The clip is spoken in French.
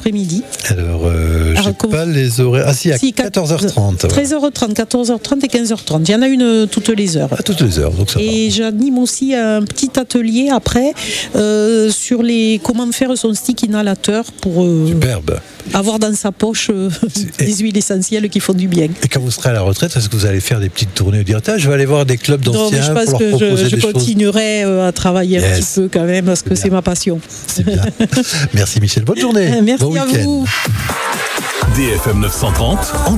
l'après-midi. Alors, je n'ai pas les horaires. Ah si, à 14h30. 13h30, 14h30 et 15h30. Il y en a une toutes les heures. À toutes les heures, donc ça Et j'anime aussi un petit atelier après sur comment faire son stick inhalateur pour Superbe. avoir dans sa poche des huiles essentielles qui font du bien. Et quand vous serez à la retraite, est-ce que vous allez faire des petites tournées et dire je vais aller voir des clubs d'anciens? Non, mais je pense que je continuerai à travailler un petit peu quand même parce que c'est ma passion. C'est bien. Merci Michel, bonne journée. Merci bon à week-end. vous. DFM 930.